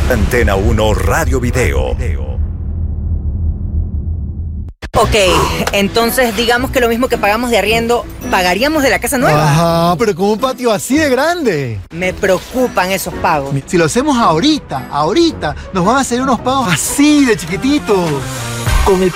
Antena 1 Radio Video. Ok, entonces digamos que lo mismo que pagamos de arriendo, ¿pagaríamos de la casa nueva? Ajá, pero con un patio así de grande. Me preocupan esos pagos. Si lo hacemos ahorita, nos van a hacer unos pagos así de chiquititos. Con el